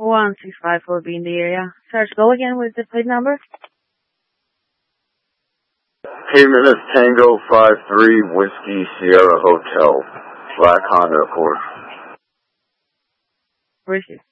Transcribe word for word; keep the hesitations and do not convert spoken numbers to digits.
one six five four B in the area. Sarge, go again with the plate number. Payment is Tango five three Whiskey Sierra Hotel. Black Honda Accord. Where is it?